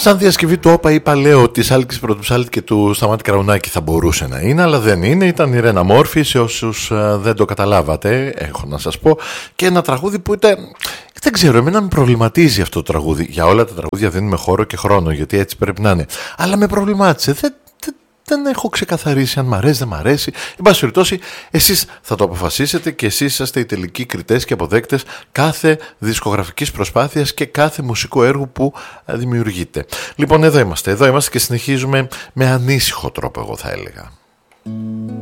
Σαν διασκευή του Όπα είπα, λέω, της Άλκης Πρωτοψάλτη και του Σταμάτη Καραουνάκη θα μπορούσε να είναι, αλλά δεν είναι. Ήταν η Ρένα Μόρφη, σε όσους δεν το καταλάβατε, έχω να σας πω. Και ένα τραγούδι που δεν ξέρω, εμένα με προβληματίζει αυτό το τραγούδι. Για όλα τα τραγούδια δίνουμε χώρο και χρόνο, γιατί έτσι πρέπει να είναι. Αλλά με προβλημάτισε. Δεν έχω ξεκαθαρίσει αν μ' αρέσει, δεν μ' αρέσει. Εν πάση περιπτώσει, εσείς θα το αποφασίσετε και εσείς είσαστε οι τελικοί κριτές και αποδέκτες κάθε δισκογραφικής προσπάθειας και κάθε μουσικού έργου που δημιουργείτε. Λοιπόν, εδώ είμαστε και συνεχίζουμε με ανήσυχο τρόπο, εγώ θα έλεγα.